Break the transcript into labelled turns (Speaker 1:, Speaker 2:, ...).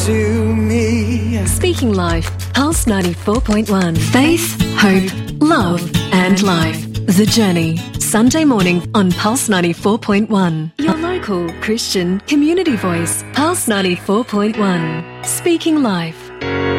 Speaker 1: to me.
Speaker 2: Speaking Life, Pulse 94.1. Faith, hope, love and life. The Journey. Sunday morning on Pulse 94.1. Your local Christian community voice. Pulse 94.1. Speaking Life.